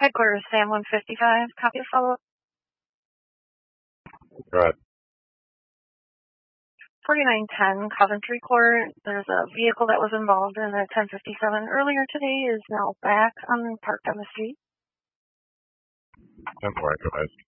Headquarters, Sam 155. Copy of follow-up. Go ahead. 4910 Coventry Court. There's a vehicle that was involved in a 1057 earlier today is now back parked on the street. 10-4, go ahead.